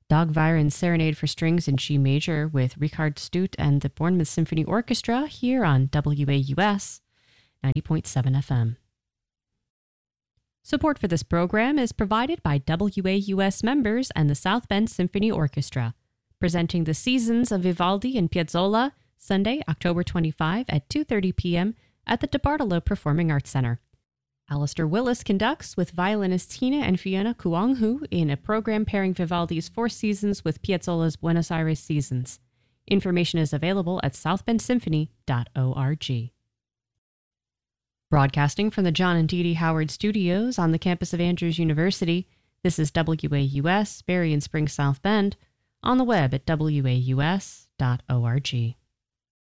Dagviren's Serenade for Strings in G Major with Richard Stute and the Bournemouth Symphony Orchestra here on WAUS 90.7 FM. Support for this program is provided by WAUS members and the South Bend Symphony Orchestra, presenting the Seasons of Vivaldi and Piazzolla, Sunday, October 25 at 2:30 p.m. at the DeBartolo Performing Arts Center. Alistair Willis conducts with violinists Tina and Fiona Kuanghu in a program pairing Vivaldi's Four Seasons with Piazzolla's Buenos Aires Seasons. Information is available at southbendsymphony.org. Broadcasting from the John and Dee Dee Howard Studios on the campus of Andrews University, this is WAUS, Berry and Spring, South Bend, on the web at waus.org.